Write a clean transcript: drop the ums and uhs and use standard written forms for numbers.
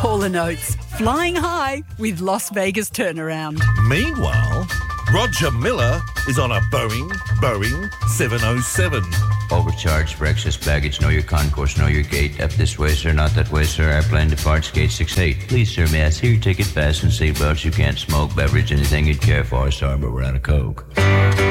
Hall & Oates, flying high with Las Vegas turnaround. Meanwhile, Roger Miller is on a Boeing 707. Overcharged for excess baggage. Know your concourse, know your gate. Up this way, sir, not that way, sir. Airplane departs gate 68. Please, sir, may I see your ticket? Fasten seatbelts. You can't smoke, beverage, anything you'd care for. Sorry, but we're out of Coke.